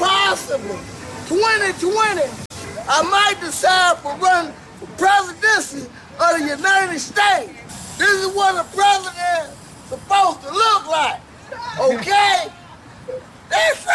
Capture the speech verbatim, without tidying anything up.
possibly twenty twenty, I might decide for running for presidency of the United States. This is what a president is supposed to look like, okay? That's